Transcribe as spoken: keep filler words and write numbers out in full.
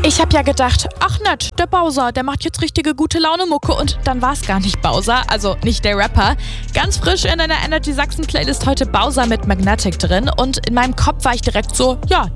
Ich hab ja gedacht, ach nett, der Bowser, der macht jetzt richtige gute Laune-Mucke und dann war's gar nicht Bowser, also nicht der Rapper. Ganz frisch in einer Energy Sachsen Playlist heute Bowser mit Magnetic drin und in meinem Kopf war ich direkt so, ja,